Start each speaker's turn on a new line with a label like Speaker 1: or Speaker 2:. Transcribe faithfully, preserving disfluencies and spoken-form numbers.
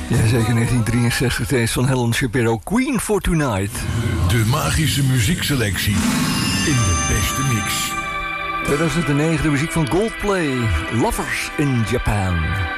Speaker 1: Jazeker, negentien drieënzestig, deze van Helen Shapiro, Queen for Tonight.
Speaker 2: De magische muziekselectie in de beste mix.
Speaker 1: tweeduizend negen, de muziek van Goldplay, Lovers in Japan.